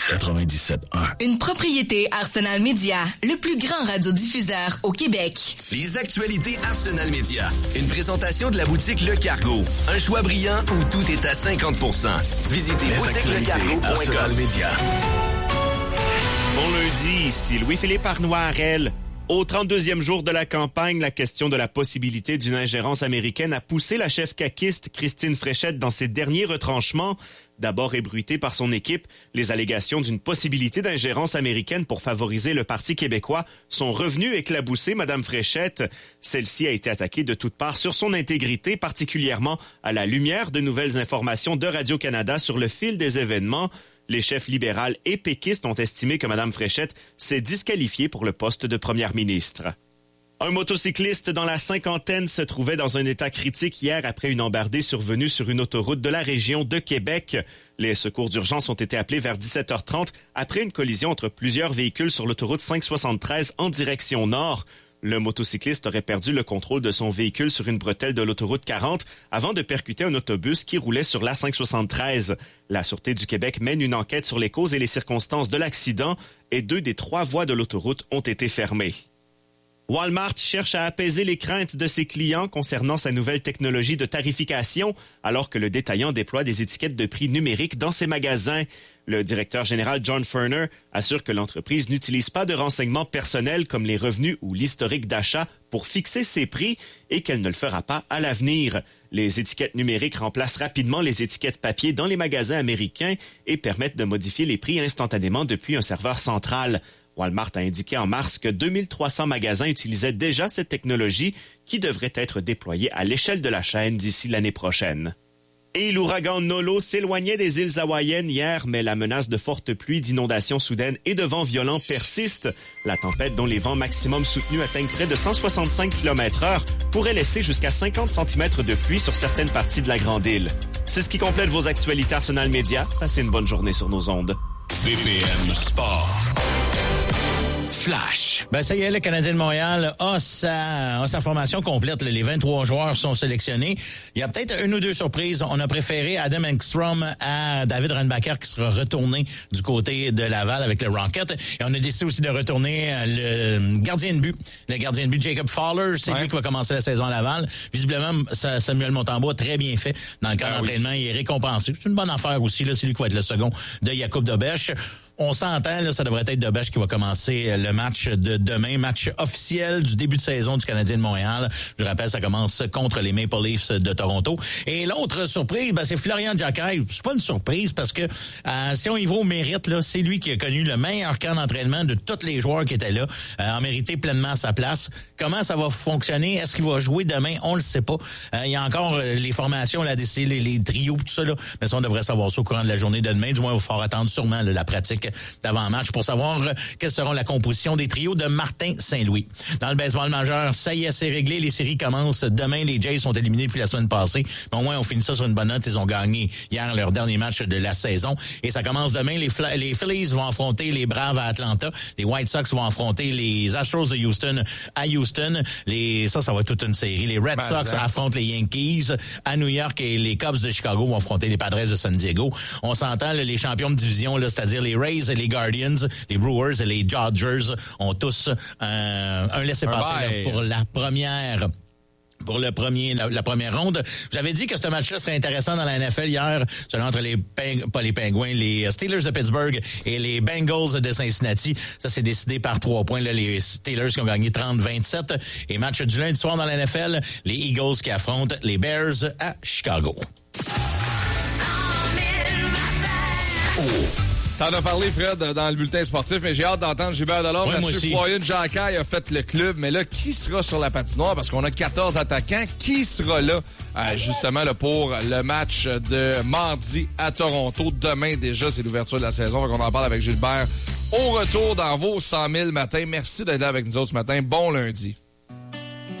97.1. Une propriété Arsenal Media, le plus grand radiodiffuseur au Québec. Les actualités Arsenal Media. Une présentation de la boutique Le Cargo. Un choix brillant où tout est à 50%. Visitez boutiquelecargo.com. Arsenal Media. Bon lundi, ici Louis-Philippe Arnoirel. Au 32e jour de la campagne, la question de la possibilité d'une ingérence américaine a poussé la chef caquiste Christine Fréchette dans ses derniers retranchements. D'abord ébruitée par son équipe, les allégations d'une possibilité d'ingérence américaine pour favoriser le Parti québécois sont revenues éclabousser Mme Fréchette. Celle-ci a été attaquée de toutes parts sur son intégrité, particulièrement à la lumière de nouvelles informations de Radio-Canada sur le fil des événements. Les chefs libérales et péquistes ont estimé que Mme Fréchette s'est disqualifiée pour le poste de première ministre. Un motocycliste dans la cinquantaine se trouvait dans un état critique hier après une embardée survenue sur une autoroute de la région de Québec. Les secours d'urgence ont été appelés vers 17h30 après une collision entre plusieurs véhicules sur l'autoroute 573 en direction nord. Le motocycliste aurait perdu le contrôle de son véhicule sur une bretelle de l'autoroute 40 avant de percuter un autobus qui roulait sur la 573. La Sûreté du Québec mène une enquête sur les causes et les circonstances de l'accident et 2 des 3 voies de l'autoroute ont été fermées. Walmart cherche à apaiser les craintes de ses clients concernant sa nouvelle technologie de tarification, alors que le détaillant déploie des étiquettes de prix numériques dans ses magasins. Le directeur général John Furner assure que l'entreprise n'utilise pas de renseignements personnels comme les revenus ou l'historique d'achat pour fixer ses prix et qu'elle ne le fera pas à l'avenir. Les étiquettes numériques remplacent rapidement les étiquettes papier dans les magasins américains et permettent de modifier les prix instantanément depuis un serveur central. Walmart a indiqué en mars que 2300 magasins utilisaient déjà cette technologie qui devrait être déployée à l'échelle de la chaîne d'ici l'année prochaine. Et l'ouragan Nolo s'éloignait des îles hawaïennes hier, mais la menace de fortes pluies, d'inondations soudaines et de vents violents persiste. La tempête, dont les vents maximums soutenus atteignent près de 165 km/h, pourrait laisser jusqu'à 50 cm de pluie sur certaines parties de la grande île. C'est ce qui complète vos actualités Arsenal Media. Passez une bonne journée sur nos ondes. BPM Sport. Flash. Ben ça y est, le Canadien de Montréal a sa formation complète. Les 23 joueurs sont sélectionnés. Il y a peut-être une ou deux surprises. On a préféré Adam Engstrom à David Reinbacher qui sera retourné du côté de Laval avec le Rocket. Et on a décidé aussi de retourner le gardien de but. Le gardien de but, Jacob Fowler, c'est lui qui va commencer la saison à Laval. Visiblement, Samuel Montembeault a très bien fait dans le camp d'entraînement. Il est récompensé. C'est une bonne affaire aussi. Là, c'est lui qui va être le second de Jakub Dobeš. On s'entend, là, ça devrait être Dobeš qui va commencer le match de demain, match officiel du début de saison du Canadien de Montréal. Je rappelle, ça commence contre les Maple Leafs de Toronto. Et l'autre surprise, c'est Florian Jacquet. C'est pas une surprise parce que si on y va au mérite, là, c'est lui qui a connu le meilleur camp d'entraînement de tous les joueurs qui étaient là, a mérité pleinement sa place. Comment ça va fonctionner? Est-ce qu'il va jouer demain? On le sait pas. Il y a encore les formations, la DC, les trios, tout ça, là. Mais ça, on devrait savoir ça au courant de la journée de demain. Du moins, il va falloir attendre sûrement la pratique d'avant-match pour savoir quelles seront la composition des trios de Martin Saint-Louis. Dans le baseball majeur, ça y est, c'est réglé. Les séries commencent demain. Les Jays sont éliminés depuis la semaine passée. Mais au moins, on finit ça sur une bonne note. Ils ont gagné hier leur dernier match de la saison. Et ça commence demain. Les Phillies vont affronter les Braves à Atlanta. Les White Sox vont affronter les Astros de Houston à Houston. Ça va être toute une série. Les Red Sox affrontent les Yankees à New York et les Cubs de Chicago vont affronter les Padres de San Diego. On s'entend, là, les champions de division, là, c'est-à-dire les Rays et les Guardians, les Brewers et les Dodgers ont tous un laissez-passer pour la première ronde. J'avais dit que ce match-là serait intéressant dans la NFL hier, celui entre les Steelers de Pittsburgh et les Bengals de Cincinnati. Ça s'est décidé par 3 points. Là, les Steelers qui ont gagné 30-27. Et match du lundi soir dans la NFL, les Eagles qui affrontent les Bears à Chicago. T'en as parlé, Fred, dans le bulletin sportif, mais j'ai hâte d'entendre Gilbert Delorme. Là-dessus, Florian Jacquet a fait le club, mais là, qui sera sur la patinoire? Parce qu'on a 14 attaquants. Qui sera là, justement, là, pour le match de mardi à Toronto? Demain, déjà, c'est l'ouverture de la saison. Donc, on en parle avec Gilbert au retour dans vos 100 000 matins. Merci d'être là avec nous autres ce matin. Bon lundi.